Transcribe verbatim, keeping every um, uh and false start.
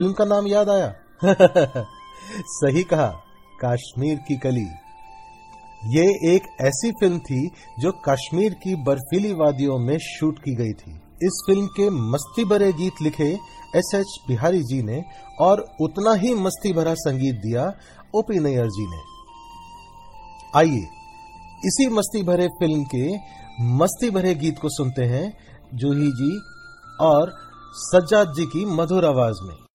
Film का नाम याद आया? सही कहा, कश्मीर की कली। ये एक ऐसी फिल्म थी जो कश्मीर की बर्फीली वादियों में शूट की गई थी। इस फिल्म के मस्ती भरे गीत लिखे एस एच बिहारी जी ने और उतना ही मस्ती भरा संगीत दिया ओ पी नैयर जी ने। आइए इसी मस्ती भरे फिल्म के मस्ती भरे गीत को सुनते हैं जूही जी और सज्जाद जी की मधुर आवाज में।